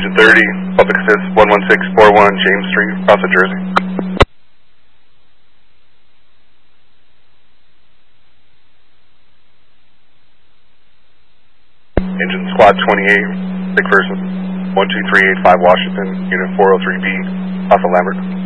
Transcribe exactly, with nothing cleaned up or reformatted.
Engine thirty, Public Assist one one six four one, James Street, Rossa, Jersey. Engine Squad twenty-eight, McPherson, one two three eight five Washington, Unit four oh three B, Alpha Lambert.